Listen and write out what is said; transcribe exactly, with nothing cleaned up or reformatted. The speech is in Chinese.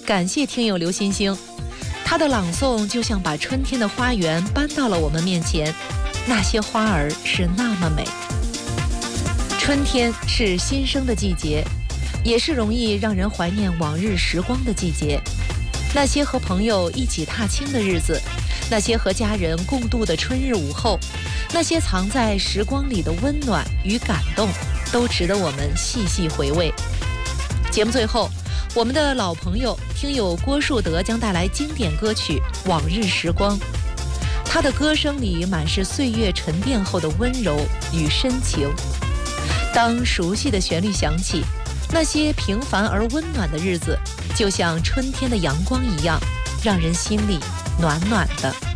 感谢听友刘星星，他的朗诵就像把春天的花园搬到了我们面前，那些花儿是那么美。春天是新生的季节，也是容易让人怀念往日时光的季节。那些和朋友一起踏青的日子，那些和家人共度的春日午后，那些藏在时光里的温暖与感动，都值得我们细细回味。节目最后，我们的老朋友听友郭树德将带来经典歌曲《往日时光》，他的歌声里满是岁月沉淀后的温柔与深情。当熟悉的旋律响起，那些平凡而温暖的日子，就像春天的阳光一样，让人心里暖暖的。